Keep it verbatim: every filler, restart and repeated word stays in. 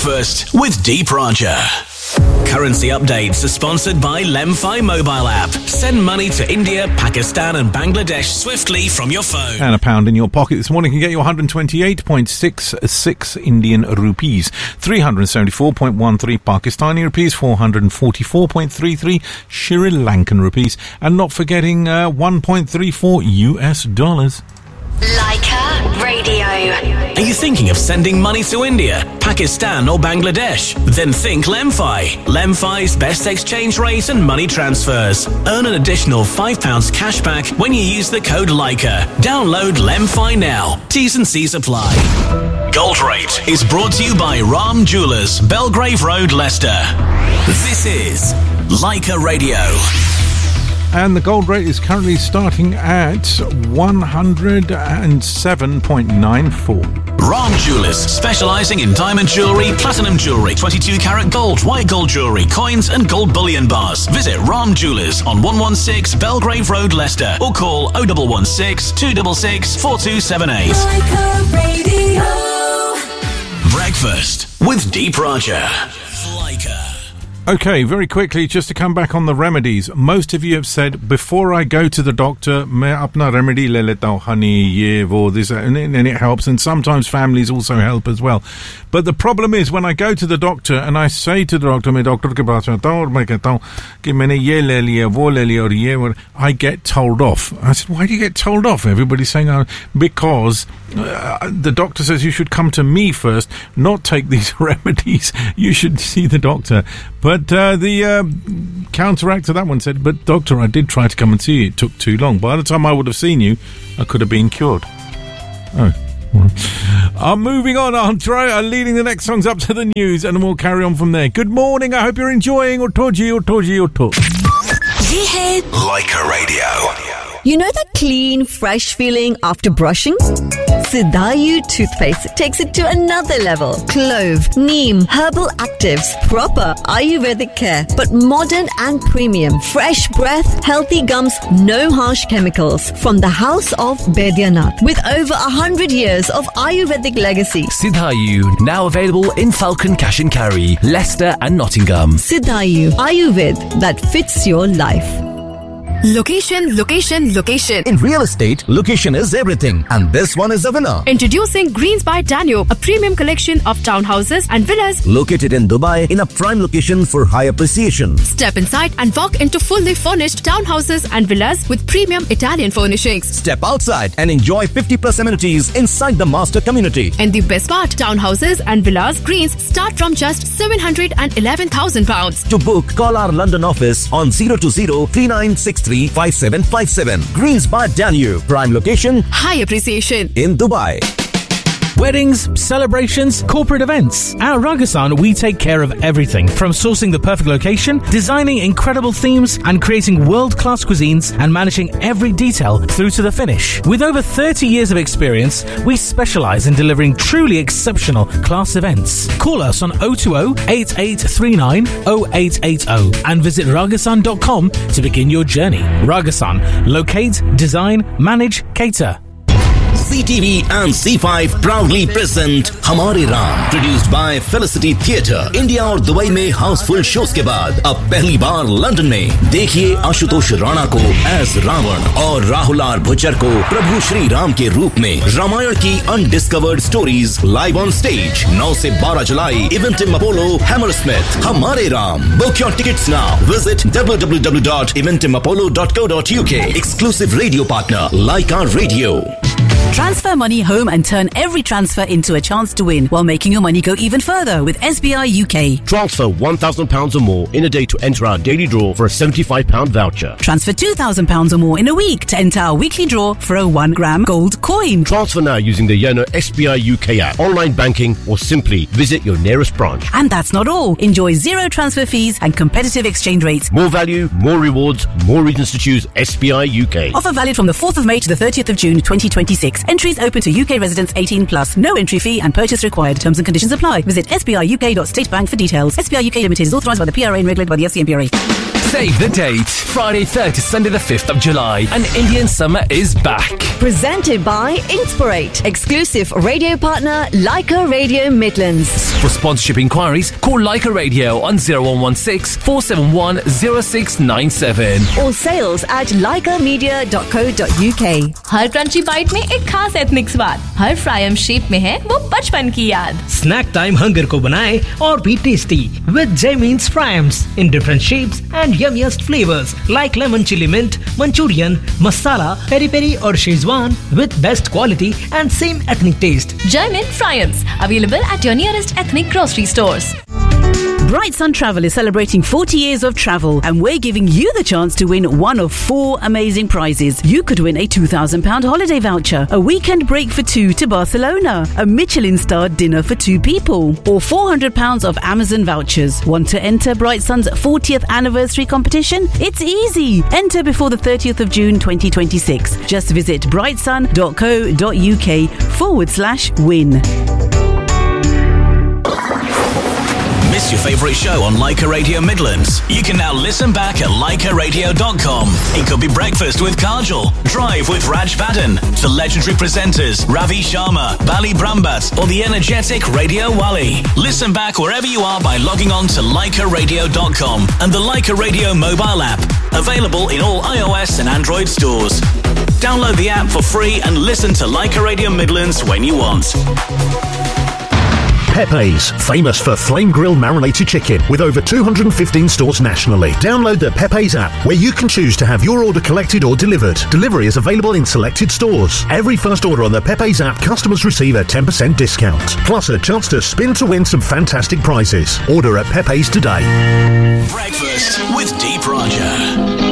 Breakfast with Deep Raja. Currency updates are sponsored by Lemfi mobile app. Send money to India, Pakistan and Bangladesh swiftly from your phone. And a pound in your pocket this morning can get you one hundred twenty-eight point six six Indian rupees, three hundred seventy-four point one three Pakistani rupees, four hundred forty-four point three three Sri Lankan rupees, and not forgetting uh, one point three four U S dollars. Leica Radio. Are you thinking of sending money to India, Pakistan or Bangladesh? Then think Lemfi. Lemfi's best exchange rate and money transfers. Earn an additional five pounds cash back when you use the code Leica. Download Lemfi now. T's and C's apply. Gold Rate is brought to you by Ram Jewellers, Belgrave Road, Leicester. This is Leica Radio. And the gold rate is currently starting at one hundred seven point nine four. Ram Jewellers, specialising in diamond jewellery, platinum jewellery, twenty-two carat gold, white gold jewellery, coins and gold bullion bars. Visit Ram Jewellers on one one six Belgrave Road, Leicester, or call oh one one six, two six six, four two seven eight. Breakfast with Deep Raja. Leica. Okay, very quickly, just to come back on the remedies. Most of you have said, before I go to the doctor, main apna remedy le leta hu, honey, ye, wo, this, and it helps. And sometimes families also help as well. But the problem is, when I go to the doctor and I say to the doctor, main doctor ke paas aata hu aur main kehta hu ki maine ye le liya, wo le liya, aur ye, I get told off. I said, why do you get told off? Everybody's saying, oh, because uh, the doctor says you should come to me first, not take these remedies. You should see the doctor. But But uh, the uh, counteract to that one said, but doctor, I did try to come and see you. It took too long. By the time I would have seen you, I could have been cured. Oh. I'm moving on. I'm trying, I'm leading the next songs up to the news, and we'll carry on from there. Good morning. I hope you're enjoying Otoji, Otoji, Oto. Ye hai Leica Radio. You know that clean, fresh feeling after brushing? Sidayu toothpaste takes it to another level. Clove, neem, herbal actives, proper Ayurvedic care, but modern and premium. Fresh breath, healthy gums, no harsh chemicals. From the house of Baidyanath, with over a hundred years of Ayurvedic legacy. Sidayu, now available in Falcon Cash and Carry, Leicester and Nottingham. Sidayu, Ayurved that fits your life. Location, location, location. In real estate, location is everything. And this one is the winner. Introducing Greens by Danube, a premium collection of townhouses and villas located in Dubai in a prime location for high appreciation. Step inside and walk into fully furnished townhouses and villas with premium Italian furnishings. Step outside and enjoy fifty plus amenities inside the master community. And the best part, townhouses and villas Greens start from just seven hundred eleven thousand pounds. To book, call our London office on zero two zero, three nine six three, five seven five seven. Greens by Danube. Prime location. High appreciation. In Dubai. Weddings, celebrations, corporate events. At Ragasan, we take care of everything from sourcing the perfect location, designing incredible themes, and creating world-class cuisines and managing every detail through to the finish. With over thirty years of experience, we specialize in delivering truly exceptional class events. Call us on oh two oh, eight eight three nine, oh eight eight oh and visit ragasan dot com to begin your journey. Ragasan, locate, design, manage, cater. C T V and C five proudly present Hamare Ram, produced by Felicity Theatre. India और Dubai में Housefull shows के बाद अब पहली बार London में देखिए आशुतोष राणा को as Ravan और राहुल आर भुच्चर को प्रभु श्री राम के रूप में रामायण की undiscovered stories live on stage नौ से बारह जुलाई इवेंटिम अपोलो हैमरस्मिथ. हमारे Ram. Book your tickets now. Visit w w w dot eventim apollo dot co dot u k. Exclusive radio partner Leica Radio. Transfer money home and turn every transfer into a chance to win while making your money go even further with S B I U K. Transfer one thousand pounds or more in a day to enter our daily draw for a seventy-five pound voucher. Transfer two thousand pounds or more in a week to enter our weekly draw for a one gram gold coin. Transfer now using the Yono S B I U K app, online banking, or simply visit your nearest branch. And that's not all. Enjoy zero transfer fees and competitive exchange rates. More value, more rewards, more reasons to choose S B I U K. Offer valid from the fourth of May to the thirtieth of June twenty twenty-six. Entries open to U K residents eighteen plus. No entry fee and purchase required. Terms and conditions apply. Visit s b i u k dot state bank for details. S B I U K Limited is authorised by the P R A and regulated by the F C M P R A. Save the date. Friday third to Sunday the fifth of July. And Indian summer is back. Presented by Inspirate. Exclusive radio partner Leica Radio Midlands. For sponsorship inquiries, call Leica Radio on zero one one six, four seven one, zero six nine seven. Or sales at leica media dot co dot uk. Her crunchy bite में एक खास ethnic स्वाद, हर fryum shape में है वो बचपन की याद. स्नैक टाइम हंगर को बनाए और भी tasty with Jaymeens Fryams in different shapes and yummiest flavors like lemon chili mint, Manchurian, masala, peri peri or Szechuan with best quality and same ethnic taste. Jaymeens Fryams available at your nearest ethnic grocery stores. Bright Sun Travel is celebrating forty years of travel, and we're giving you the chance to win one of four amazing prizes. You could win a two thousand pounds holiday voucher, a weekend break for two to Barcelona, a Michelin-starred dinner for two people, or four hundred pounds of Amazon vouchers. Want to enter Bright Sun's fortieth anniversary competition? It's easy. Enter before the thirtieth of June twenty twenty-six. Just visit brightsun dot co dot uk forward slash win. Miss your favourite show on Leica Radio Midlands? You can now listen back at leica radio dot com. It could be Breakfast with Kajal, Drive with Raj Baden, the legendary presenters Ravi Sharma, Bali Brambat, or the energetic Radio Wali. Listen back wherever you are by logging on to leica radio dot com and the Leica Radio mobile app, available in all iOS and Android stores. Download the app for free and listen to Leica Radio Midlands when you want. Pepe's, famous for flame grill marinated chicken, with over two hundred fifteen stores nationally. Download the Pepe's app, where you can choose to have your order collected or delivered. Delivery is available in selected stores. Every first order on the Pepe's app, customers receive a ten percent discount, plus a chance to spin to win some fantastic prizes. Order at Pepe's today. Breakfast with Deep Roger.